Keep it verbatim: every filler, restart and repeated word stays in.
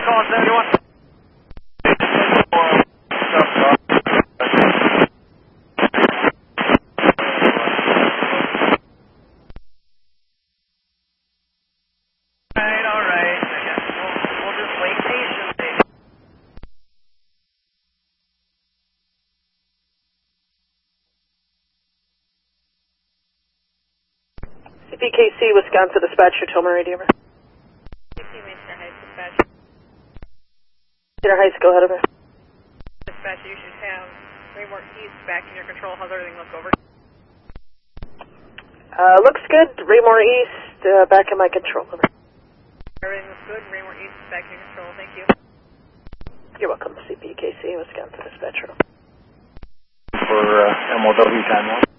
calling seventy-one. Alright, alright. I guess we'll, we'll just wait patiently. C P K C, Wisconsin Dispatcher, Tomer Radio. C P Cedar Heights Dispatch. Cedar Heights, go ahead, over. Dispatch, you should have Raymore East back in your control. How's everything look over? Uh, looks good. Raymore East, uh, back in my control, over. Everything looks good. Raymore East is back in your control. Thank you. You're welcome, C P K C, Wisconsin Dispatcher. For uh, M O W time one.